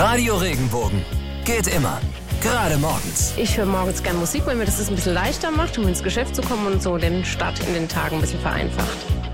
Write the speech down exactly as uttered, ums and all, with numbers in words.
Radio Regenbogen. Geht immer. Gerade morgens. Ich höre morgens gern Musik, weil mir das ein bisschen leichter macht, um ins Geschäft zu kommen und so den Start in den Tagen ein bisschen vereinfacht.